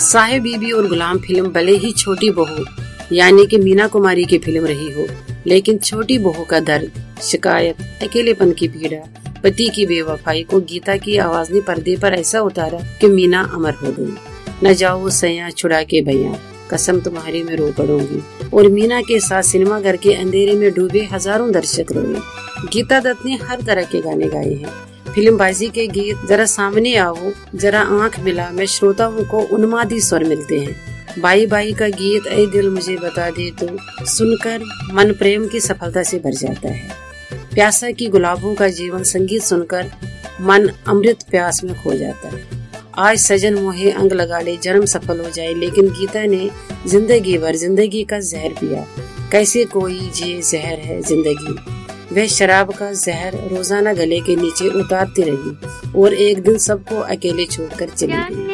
साहिब बीबी और गुलाम फिल्म भले ही छोटी बहू यानी कि मीना कुमारी की फिल्म रही हो, लेकिन छोटी बहू का दर्द, शिकायत, अकेलेपन की पीड़ा, पति की बेवफाई को गीता की आवाज ने पर्दे पर ऐसा उतारा कि मीना अमर हो गई। न जाओ सैया छुड़ा के भैया, कसम तुम्हारी में रो पड़ूंगी, और मीना के साथ सिनेमा घर के अंधेरे में डूबे हजारों दर्शक रोए। गीता दत्त ने हर तरह के गाने गाए हैं। फिल्मबाजी के गीत जरा सामने आओ, जरा आंख मिला में श्रोताओं को उन्मादी स्वर मिलते हैं। बाई बाई का गीत ऐ दिल मुझे बता दे तो सुनकर मन प्रेम की सफलता से भर जाता है। प्यासा की गुलाबों का जीवन संगीत सुनकर मन अमृत प्यास में खो जाता है। आज सजन मोहे अंग लगा ले जन्म सफल हो जाए, लेकिन गीता ने जिंदगी भर जिंदगी का जहर पिया। कैसे कोई जे जहर है जिंदगी, वह शराब का जहर रोजाना गले के नीचे उतारती रही और एक दिन सबको अकेले छोड़कर चली गई।